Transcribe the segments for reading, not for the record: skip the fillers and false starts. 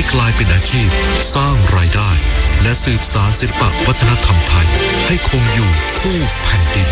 กลายเป็นอาชีพสร้างรายได้และสืบสานศิลปวัฒนธรรมไทยให้คงอยู่คู่แผ่นดิน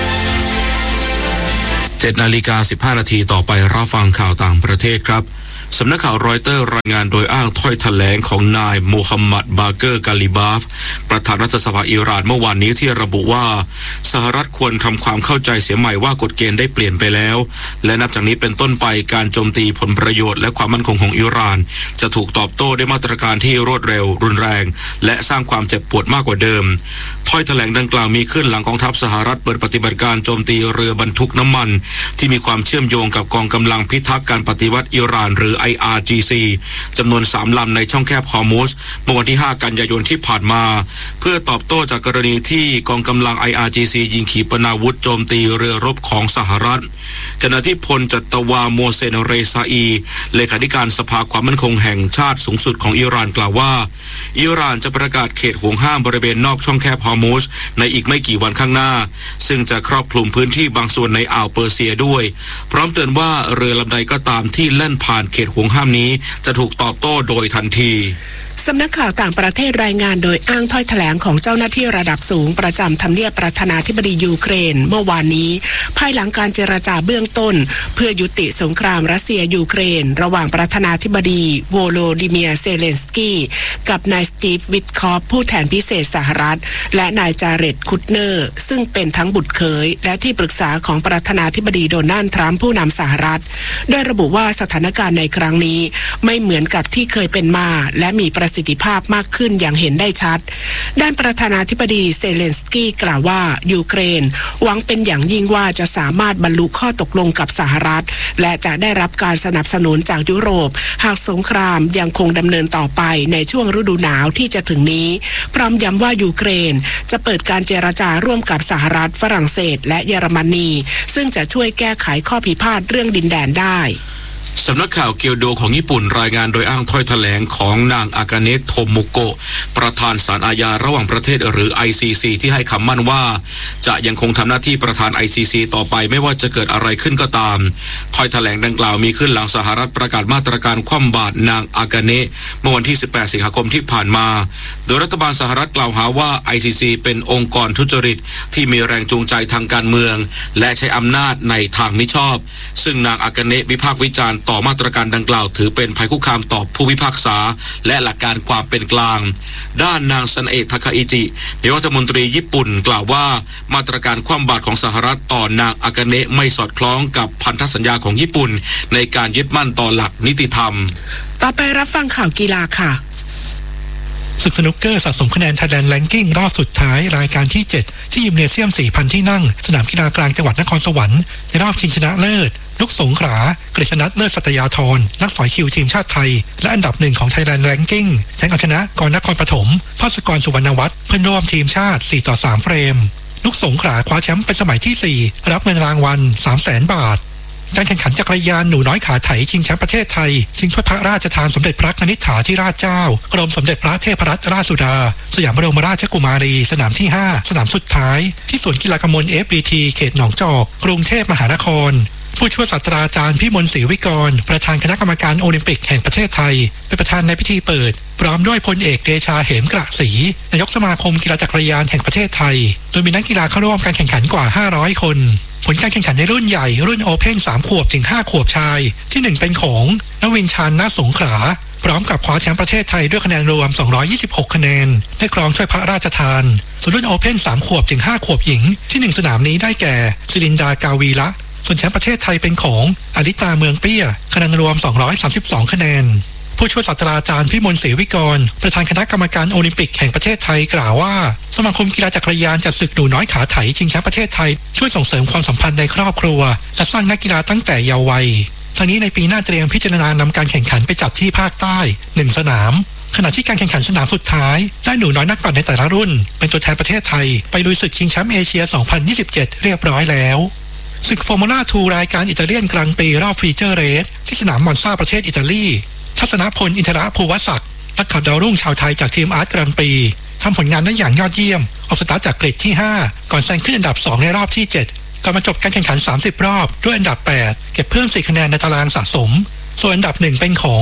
7:15 นาทีต่อไปรับฟังข่าวต่างประเทศครับสำนักข่าวรอยเตอร์รายงานโดยอ้างถ้อยแถลงของนายมูฮัมหมัดบาเกอร์กาลิบาฟประธานรัฐสภาอิหร่านเมื่อวานนี้ที่ระบุว่าสหรัฐควรทำความเข้าใจเสียใหม่ว่ากฎเกณฑ์ได้เปลี่ยนไปแล้วและนับจากนี้เป็นต้นไปการโจมตีผลประโยชน์และความมั่นคงของอิหร่านจะถูกตอบโต้ด้วยมาตรการที่รวดเร็วรุนแรงและสร้างความเจ็บปวดมากกว่าเดิมถ้อยแถลงดังกล่าวมีขึ้นหลังกองทัพสหรัฐเปิดปฏิบัติการโจมตีเรือบรรทุกน้ำมันที่มีความเชื่อมโยงกับกองกำลังพิทักษ์การปฏิวัติอิหร่านหรือ IRGC จำนวน3ลำในช่องแคบฮอร์มุซเมื่อวันที่5กันยายนที่ผ่านมาเพื่อตอบโต้จากกรณีที่กองกำลัง IRGC ยิงขีปนาวุธโจมตีเรือรบของสหรัฐขณะที่พลจัตวาโมเซนเรซาอีเลขาธิการสภาความมั่นคงแห่งชาติสูงสุดของอิหร่านกล่าวว่าอิหร่านจะประกาศเขตห่วงห้ามบริเวณนอกช่องแคบฮอร์มุซในอีกไม่กี่วันข้างหน้าซึ่งจะครอบคลุมพื้นที่บางส่วนในอ่าวเปอร์เซียด้วยพร้อมเตือนว่าเรือลำใดก็ตามที่แล่นผ่านเขตห่วงห้ามนี้จะถูกตอบโต้โดยทันทีสำนักข่าวต่างประเทศรายงานโดยอ้างถ้อยแถลงของเจ้าหน้าที่ระดับสูงประจำทำเนียบประธานาธิบดียูเครนเมื่อวานนี้ภายหลังการเจรจาเบื้องต้นเพื่อยุติสงครามรัสเซียยูเครนระหว่างประธานาธิบดีโวโลดิเมียร์เซเลนสกี้กับนายสตีฟวิทคอฟผู้แทนพิเศษสหรัฐและนายจาเร็ดคุตเนอร์ซึ่งเป็นทั้งบุตรเขยและที่ปรึกษาของประธานาธิบดีโดนัลด์ทรัมป์ผู้นำสหรัฐโดยระบุว่าสถานการณ์ในครั้งนี้ไม่เหมือนกับที่เคยเป็นมาและมีประสิทธิภาพมากขึ้นอย่างเห็นได้ชัดด้านประธานาธิบดีเซเลนสกี้กล่าวว่ายูเครนหวังเป็นอย่างยิ่งว่าจะสามารถบรรลุข้อตกลงกับสหรัฐและจะได้รับการสนับสนุนจากยุโรปหากสงครามยังคงดำเนินต่อไปในช่วงฤดูหนาวที่จะถึงนี้พร้อมย้ำว่ายูเครนจะเปิดการเจรจาร่วมกับสหรัฐฝรั่งเศสและเยอรมนีซึ่งจะช่วยแก้ไขข้อพิพาทเรื่องดินแดนได้สำนักข่าวเกียวโดของญี่ปุ่นรายงานโดยอ้างถ้อยแถลงของนางอากาเนะโทโมโกะประธานศาลอาญาระหว่างประเทศหรือ ICC ที่ให้คำมั่นว่าจะยังคงทำหน้าที่ประธาน ICC ต่อไปไม่ว่าจะเกิดอะไรขึ้นก็ตามถ้อยแถลงดังกล่าวมีขึ้นหลังสหรัฐประกาศมาตรการคว่ำบาตรนางอากาเนะเมื่อวันที่18สิงหาคมที่ผ่านมาโดยรัฐบาลสหรัฐกล่าวหาว่า ICC เป็นองค์กรทุจริตที่มีแรงจูงใจทางการเมืองและใช้อำนาจในทางมิชอบซึ่งนางอากาเนะวิพากษ์วิจารณ์ต่อมาตรการดังกล่าวถือเป็นภัยคุกคามต่อผู้พิพากษาและหลักการความเป็นกลางด้านนางซันเอะทาคาอิจินายกรัฐมนตรีญี่ปุ่นกล่าวว่ามาตรการคว่ำบาตรของสหรัฐต่อนางอากาเนะไม่สอดคล้องกับพันธสัญญาของญี่ปุ่นในการยึดมั่นต่อหลักนิติธรรมต่อไปรับฟังข่าวกีฬาค่ะศึกสนุกเกอร์สะสมคะแนนไทยแลนด์แรงกิ้งรอบสุดท้ายรายการที่7ที่ยิมเนเซียม 4,000 ที่นั่งสนามกีฬากลางจังหวัดนครสวรรค์ในรอบชิงชนะเลิศลูกสงขลากฤษณัทเลิศสัตยาธรนักสอยคิวทีมชาติไทยและอันดับ1ของไทยแลนด์แรงกิ้งแซงเอาชนะกรนครปฐมภาสกรสุวรรณวัฒน์เพื่อนร่วมทีมชาติ4-3เฟรมลูกสงขลาคว้าแชมป์เป็นสมัยที่4รับเงินรางวัล 300,000 บาทการแข่งขันจักรยานหนูน้อยขาไถชิงแชมป์ประเทศไทยชิงถ้วยพระราชทานสมเด็จพระกนิษฐาธิราชเจ้ากรมสมเด็จพระเทพรัตนราชสุดาสยามบรมราชกุมารีสนามที่5สนามสุดท้ายที่สวนกีฬากมล FBT เขตหนองจอกกรุงเทพมหานครผู้ช่วยศาสตราจารย์พิมลศรีวิกรประธานคณะกรรมการโอลิมปิกแห่งประเทศไทยเป็นประธานในพิธีเปิดพร้อมด้วยพลเอกเดชาเหมกระศรีนายกสมาคมกีฬาจักรยานแห่งประเทศไทยโดยมีนักกีฬาเข้าร่วมการแข่งขันกว่า500คนผลการแข่งขันในรุ่นใหญ่รุ่นโอเพ่น3 ขวบถึง 5 ขวบชายที่1เป็นของนวินชาญ ณ สงขลาพร้อมกับคว้าแชมป์ประเทศไทยด้วยคะแนนรวม226คะแนนได้ครองถ้วยพระราชทานส่วนรุ่นโอเพ่น3 ขวบถึง 5 ขวบหญิงที่1สนามนี้ได้แก่ศิรินดากาวีละส่วนแชมป์ประเทศไทยเป็นของอลิตาเมืองเปี้ยคะแนนรวม232คะแนนผู้ช่วยศาสตราจารย์พิมลศรีวิกรประธานคณะกรรมการโอลิมปิกแห่งประเทศไทยกล่าวว่าสมาคมกีฬาจักรยานจัดศึกหนูน้อยขาไถชิงแชมป์ประเทศไทยช่วยส่งเสริมความสัมพันธ์ในครอบครัวและสร้างนักกีฬาตั้งแต่เยาว์วัยทั้งนี้ในปีหน้าเตรียมพิจารณานำการแข่งขันไปจัดที่ภาคใต้1สนามขณะที่การแข่งขันสนามสุดท้ายได้หนูน้อยนักปั่นในแต่ละรุ่นเป็นตัวแทนประเทศไทยไปลุยศึกชิงแชมป์เอเชีย 2027 เรียบร้อยแล้วศึกฟอร์มูล่า 2 รายการอิตาเลียนกลางปีรอบฟีเจอร์เรสที่สนามมอนซาประเทศอิตาลีทัศนพลอินทรภูวศักดิ์นักขับดาวรุ่งชาวไทยจากทีมอาร์ตกลางปีทำผลงานได้อย่างยอดเยี่ยมออกสตาร์ทจากเกรดที่5ก่อนแซงขึ้นอันดับ2ในรอบที่7ก่อนมาจบการแข่งขัน30รอบด้วยอันดับ8เก็บเพิ่ม4คะแนนในตารางสะสมส่วนอันดับ1เป็นของโจ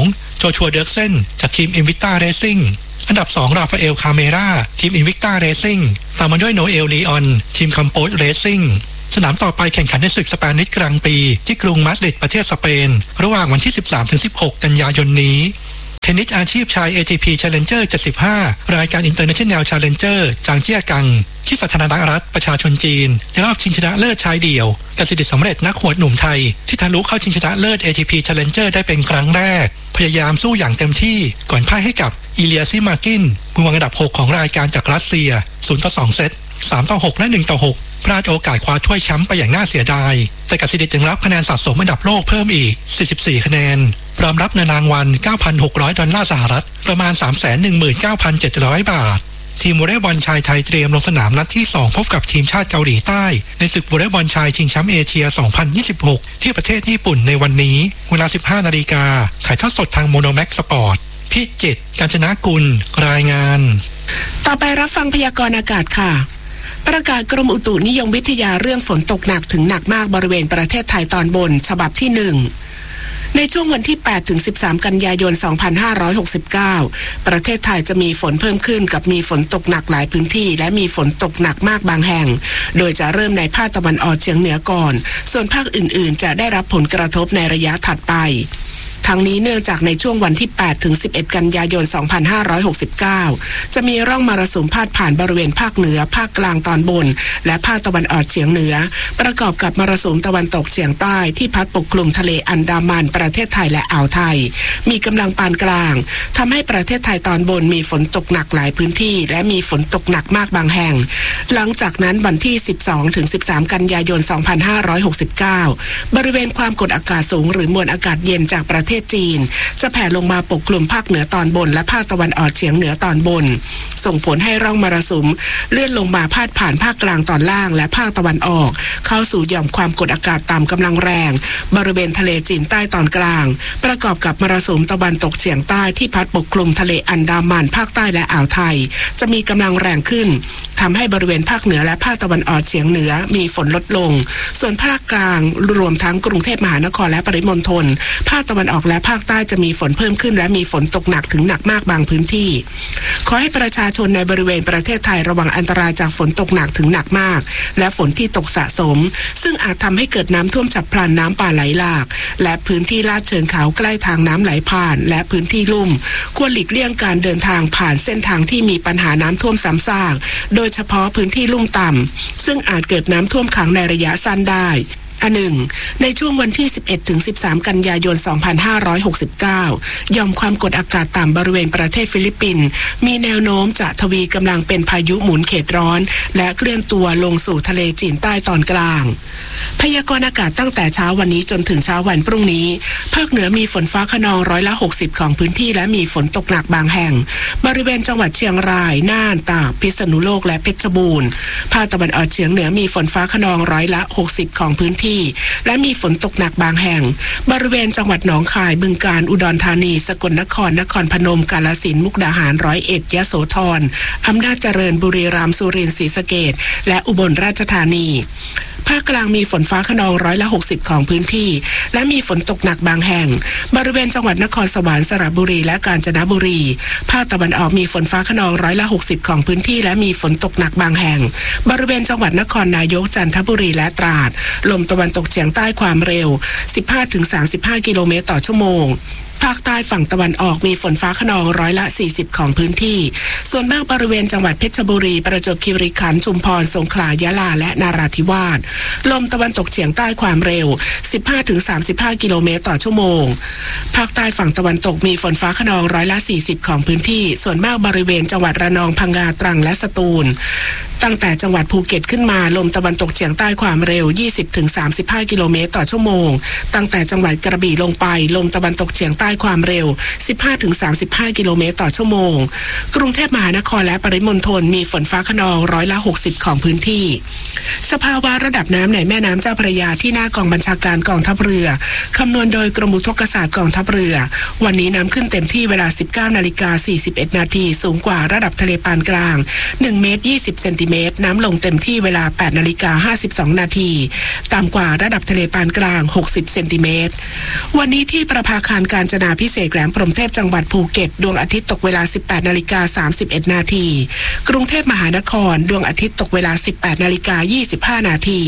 ชัวเดิร์กเซนจากทีม Invicta Racing อันดับ2ราฟาเอลคาเมราทีม Invicta Racing ตามมาด้วยโนเอลลีออนทีมคัมโปสเรซซิ่งสนามต่อไปแข่งขันในศึกสเปนิชกลางปีที่กรุงมาดริดประเทศสเปนระหว่างวันที่ 13-16 กันยายนนี้เทนนิสอาชีพชาย ATP Challenger 75 รายการ International Challenger จางเจี้ยกังที่สาธารณรัฐประชาชนจีนในรอบชิงชนะเลิศชายเดี่ยวกสิทธิ์สำเร็จนักหวดหนุ่มไทยที่ทะลุเข้าชิงชนะเลิศ ATP Challenger ได้เป็นครั้งแรกพยายามสู้อย่างเต็มที่ก่อนพ่ายให้กับอิเลียซิมากินมือวางอันดับ6ของรายการจากรัสเซีย 0-2 เซต 3-6 และ 1-6 พลาดโอกาสคว้าถ้วยแชมป์ไปอย่างน่าเสียดายแต่กสิทธิ์จึงรับคะแนนสะสมอันดับโลกเพิ่มอีก44คะแนนพร้อมรับเงินรางวัล $9,600 ประมาณ 319,700 บาททีมวอลเลย์บอลชายไทยเตรียมลงสนามนัดที่2พบกับทีมชาติเกาหลีใต้ในศึกวอลเลย์บอลชายชิงแชมป์เอเชีย 2026 ที่ประเทศญี่ปุ่นในวันนี้เวลา 15 นาฬิกาถ่ายทอดสดทางโมโนแม็กสปอร์ตพิจิตร กาญจนกุลรายงานต่อไปรับฟังพยากรณ์อากาศค่ะประกาศกรมอุตุนิยมวิทยาเรื่องฝนตกหนักถึงหนักมากบริเวณประเทศไทยตอนบนฉบับที่1ในช่วงวันที่8ถึง13กันยายน2569ประเทศไทยจะมีฝนเพิ่มขึ้นกับมีฝนตกหนักหลายพื้นที่และมีฝนตกหนักมากบางแห่งโดยจะเริ่มในภาคตะวันออกเฉียงเหนือก่อนส่วนภาคอื่นๆจะได้รับผลกระทบในระยะถัดไปทั้งนี้เนื่องจากในช่วงวันที่8ถึง11กันยายน2569จะมีร่องมรสุมพาดผ่านบริเวณภาคเหนือภาคกลางตอนบนและภาคตะวันออกเฉียงเหนือประกอบกับมรสุมตะวันตกเฉียงใต้ที่พัดปกคลุมทะเลอันดามันประเทศไทยและอ่าวไทยมีกำลังปานกลางทำให้ประเทศไทยตอนบนมีฝนตกหนักหลายพื้นที่และมีฝนตกหนักมากบางแห่งหลังจากนั้นวันที่12ถึง13กันยายน2569บริเวณความกดอากาศสูงหรือมวลอากาศเย็นจากประเทศจีนจะแผ่ลงมาปกคลุมภาคเหนือตอนบนและภาคตะวันออกเฉียงเหนือตอนบนส่งผลให้ร่องมรสุมเลื่อนลงมาพาดผ่านภาคกลางตอนล่างและภาคตะวันออกเข้าสู่หย่อมความกดอากาศต่ำกำลังแรงบริเวณทะเลจีนใต้ตอนกลางประกอบกับมรสุมตะวันตกเฉียงใต้ที่พัดปกคลุมทะเลอันดามันภาคใต้และอ่าวไทยจะมีกำลังแรงขึ้นทำให้บริเวณภาคเหนือและภาคตะวันออกเฉียงเหนือมีฝนลดลงส่วนภาคกลางรวมทั้งกรุงเทพมหานครและปริมณฑลภาคตะวันออกและภาคใต้จะมีฝนเพิ่มขึ้นและมีฝนตกหนักถึงหนักมากบางพื้นที่ขอให้ประชาชนในบริเวณประเทศไทยระวังอันตรายจากฝนตกหนักถึงหนักมากและฝนที่ตกสะสมซึ่งอาจทำให้เกิดน้ำท่วมฉับพลันน้ำป่าไหลหลากและพื้นที่ลาดเชิงเขาใกล้ทางน้ำไหลผ่านและพื้นที่ลุ่มควรหลีกเลี่ยงการเดินทางผ่านเส้นทางที่มีปัญหาน้ำท่วมซ้ำซากโดยเฉพาะพื้นที่ลุ่มต่ำซึ่งอาจเกิดน้ำท่วมขังในระยะสั้นได้ในช่วงวันที่11ถึง13กันยายน2569หย่อมความกดอากาศต่ำบริเวณประเทศฟิลิปปินส์มีแนวโน้มจะทวีกำลังเป็นพายุหมุนเขตร้อนและเคลื่อนตัวลงสู่ทะเลจีนใต้ตอนกลางพยากรณ์อากาศตั้งแต่เช้าวันนี้จนถึงเช้าวันพรุ่งนี้ภาคเหนือมีฝนฟ้าคะนอง60%ของพื้นที่และมีฝนตกหนักบางแห่งบริเวณจังหวัดเชียงรายน่านตากพิษณุโลกและเพชรบูรณ์ภาคตะวันออกเฉียงเหนือมีฝนฟ้าคะนอง60%ของพื้นที่และมีฝนตกหนักบางแห่งบริเวณจังหวัดหนองคายบึงกาฬอุดรธานีสกลนครนครพนมกาฬสินธุ์มุกดาหาร101ยโสธรอำนาจเจริญบุรีรัมย์สุรินทร์ศรีสะเกษและอุบลราชธานีภาคกลางมีฝนฟ้าคะนอง60%ของพื้นที่และมีฝนตกหนักบางแห่งบริเวณจังหวัดนครสวรรค์สระบุรีและกาญจนบุรีภาคตะวันออกมีฝนฟ้าคะนอง60%ของพื้นที่และมีฝนตกหนักบางแห่งบริเวณจังหวัดนครนายกจันทบุรีและตราดลมตะวันตกเฉียงใต้ความเร็ว 15-35 กิโลเมตรต่อชั่วโมงภาคใต้ฝั่งตะวันออกมีฝนฟ้าคะนอง40%ของพื้นที่ส่วนมากบริเวณจังหวัดเพชรบุรีประจวบคีรีขันธ์ชุมพรสงขลายะลาและนราธิวาสลมตะวันตกเฉียงใต้ความเร็ว 15-35 กิโลเมตรต่อชั่วโมงภาคใต้ฝั่งตะวันตกมีฝนฟ้าคะนอง40%ของพื้นที่ส่วนมากบริเวณจังหวัดระนองพังงาตรังและสตูลตั้งแต่จังหวัดภูเก็ตขึ้นมาลมตะวันตกเฉียงใต้ความเร็ว 20-35 กิโลเมตรต่อชั่วโมงตั้งแต่จังหวัดกระบี่ลงไปลมตะวันตกเฉียงใต้ความเร็ว 15-35 กิโลเมตรต่อชั่วโมงกรุงเทพมหานครและปริมณฑลมีฝนฟ้าคะนอง60%ของพื้นที่สภาวะระดับน้ำในแม่น้ำเจ้าพระยาที่หน้ากองบัญชาการกองทัพเรือคำนวณโดยกรมอุทกศาสตร์กองทัพเรือวันนี้น้ำขึ้นเต็มที่เวลา 19:41 น.สูงกว่าระดับทะเลปานกลาง1 เมตร 20 เซนติติเมตรน้ำลงเต็มที่เวลา 8:52 นาทีต่ำกว่าระดับทะเลปานกลาง60เซนติเมตรวันนี้ที่ประภาคารกาญจนาภิเษกแหลมพรหมเทพจังหวัดภูเก็ตดวงอาทิตย์ตกเวลา 18:31 นาทีกรุงเทพมหานครดวงอาทิตย์ตกเวลา 18:25 นาที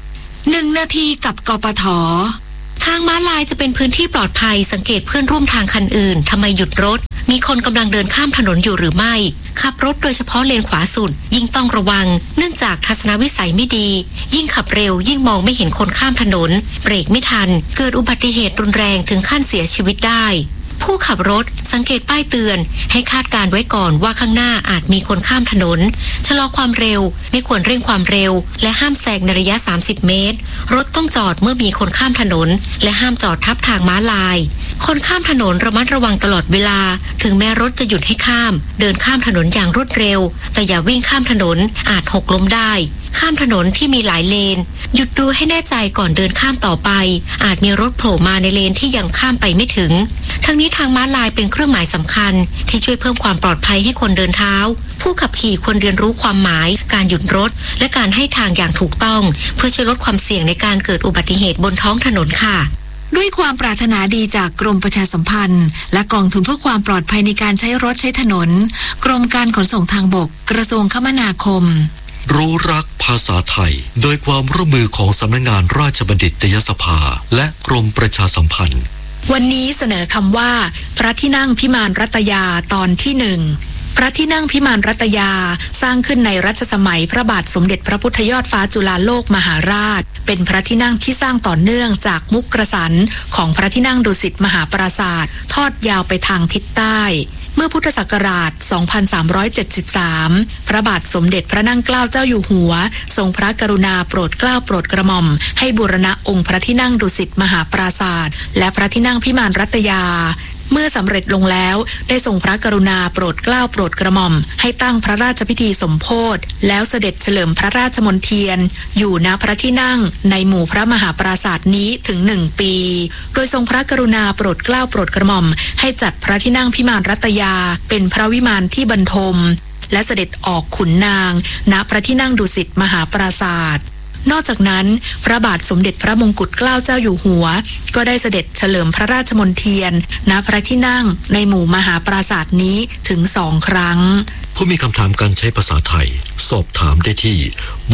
1 นาทีกับกปท.ทางม้าลายจะเป็นพื้นที่ปลอดภัยสังเกตเพื่อนร่วมทางคันอื่นทำไมหยุดรถมีคนกำลังเดินข้ามถนนอยู่หรือไม่ขับรถโดยเฉพาะเลนขวาสุดยิ่งต้องระวังเนื่องจากทัศนวิสัยไม่ดียิ่งขับเร็วยิ่งมองไม่เห็นคนข้ามถนนเบรกไม่ทันเกิดอุบัติเหตุรุนแรงถึงขั้นเสียชีวิตได้ผู้ขับรถสังเกตป้ายเตือนให้คาดการไว้ก่อนว่าข้างหน้าอาจมีคนข้ามถนนชะลอความเร็วไม่ควรเร่งความเร็วและห้ามแซงในระยะ30 เมตรรถต้องจอดเมื่อมีคนข้ามถนนและห้ามจอดทับทางม้าลายคนข้ามถนนระมัดระวังตลอดเวลาถึงแม้รถจะหยุดให้ข้ามเดินข้ามถนนอย่างรวดเร็วแต่อย่าวิ่งข้ามถนนอาจหกล้มได้ข้ามถนนที่มีหลายเลนหยุดดูให้แน่ใจก่อนเดินข้ามต่อไปอาจมีรถโผล่มาในเลนที่ยังข้ามไปไม่ถึงทั้งนี้ทางม้าลายเป็นเครื่องหมายสำคัญที่ช่วยเพิ่มความปลอดภัยให้คนเดินเท้าผู้ขับขี่ควรเรียนรู้ความหมายการหยุดรถและการให้ทางอย่างถูกต้องเพื่อช่วยลดความเสี่ยงในการเกิดอุบัติเหตุบนท้องถนนค่ะด้วยความปรารถนาดีจากกรมประชาสัมพันธ์และกองทุนเพื่อความปลอดภัยในการใช้รถใช้ถนนกรมการขนส่งทางบกกระทรวงคมนาคมรู้รักภาษาไทยโดยความร่วมมือของสำนักงานราชบัณฑิตยสภาและกรมประชาสัมพันธ์วันนี้เสนอคำว่าพระที่นั่งพิมานรัตยาตอนที่ 1พระที่นั่งพิมานรัตยาสร้างขึ้นในรัชสมัยพระบาทสมเด็จพระพุทธยอดฟ้าจุฬาโลกมหาราชเป็นพระที่นั่งที่สร้างต่อเนื่องจากมุกกระสันของพระที่นั่งดุสิตมหาปราสาททอดยาวไปทางทิศใต้เมื่อพุทธศักราช 2373 พระบาทสมเด็จพระนั่งเกล้าเจ้าอยู่หัวทรงพระกรุณาโปรดเกล้าโปรดกระหม่อมให้บูรณะองค์พระที่นั่งดุสิตมหาปราสาทและพระที่นั่งพิมานรัตยาเมื่อสำเร็จลงแล้วได้ทรงพระกรุณาโปรดเกล้าโปรดกระหม่อมให้ตั้งพระราชพิธีสมโภชแล้วเสด็จเฉลิมพระราชมณเทียนอยู่ณพระที่นั่งในหมู่พระมหาปราสาทนี้ถึง1 ปีโดยทรงพระกรุณาโปรดเกล้าโปรดกระหม่อมให้จัดพระที่นั่งพิมานรัตยาเป็นพระวิมานที่บรรทมและเสด็จออกขุนนางณพระที่นั่งดุสิตมหาปราสาทนอกจากนั้นพระบาทสมเด็จพระมงกุฎเกล้าเจ้าอยู่หัวก็ได้เสด็จเฉลิมพระราชมณเทียนณพระที่นั่งในหมู่มหาปราสาทนี้ถึง2 ครั้งผู้มีคำถามการใช้ภาษาไทยสอบถามได้ที่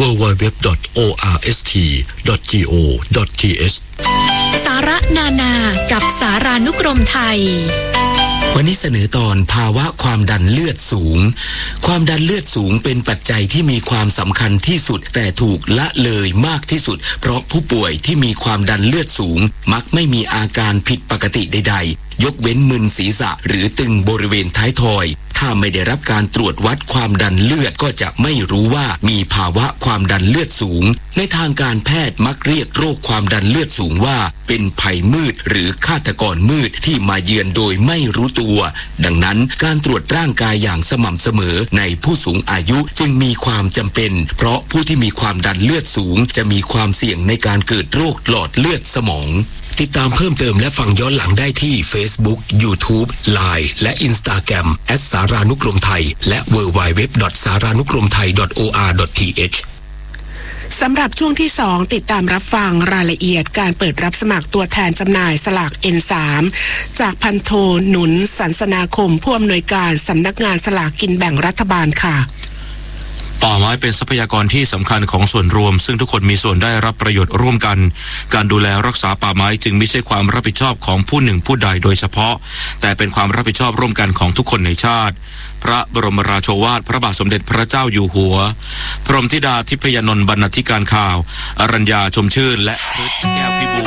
www.orst.go.th สาระนานากับสารานุกรมไทยวันนี้เสนอตอนภาวะความดันเลือดสูงความดันเลือดสูงเป็นปัจจัยที่มีความสำคัญที่สุดแต่ถูกละเลยมากที่สุดเพราะผู้ป่วยที่มีความดันเลือดสูงมักไม่มีอาการผิดปกติใดๆยกเว้นมึนศีรษะหรือตึงบริเวณท้ายทอยถ้าไม่ได้รับการตรวจวัดความดันเลือดก็จะไม่รู้ว่ามีภาวะความดันเลือดสูงในทางการแพทย์มักเรียกโรคความดันเลือดสูงว่าเป็นภัยมืดหรือฆาตกรมืดที่มาเยือนโดยไม่รู้ตัวดังนั้นการตรวจร่างกายอย่างสม่ำเสมอในผู้สูงอายุจึงมีความจำเป็นเพราะผู้ที่มีความดันเลือดสูงจะมีความเสี่ยงในการเกิดโรคหลอดเลือดสมองติดตามเพิ่มเติมและฟังย้อนหลังได้ที่ Facebook, YouTube, Line และ Instagram @ สารานุกรมไทยและ www.saranukromthai.or.th สำหรับช่วงที่2ติดตามรับฟังรายละเอียดการเปิดรับสมัครตัวแทนจำหน่ายสลาก N3 จากพันโทหนุนสันสนาคมผู้อำนวยการสำนักงานสลากกินแบ่งรัฐบาลค่ะป่าไม้เป็นทรัพยากรที่สำคัญของส่วนรวมซึ่งทุกคนมีส่วนได้รับประโยชน์ร่วมกันการดูแลรักษาป่าไม้จึงไม่ใช่ความรับผิดชอบของผู้หนึ่งผู้ใดโดยเฉพาะแต่เป็นความรับผิดชอบร่วมกันของทุกคนในชาติพระบรมราโชวาทพระบาทสมเด็จพระเจ้าอยู่หัวพระบรมธิดาทิพยนนท์บรรณาธิการข่าวอรัญญาชมชื่นและแก้วพิบูล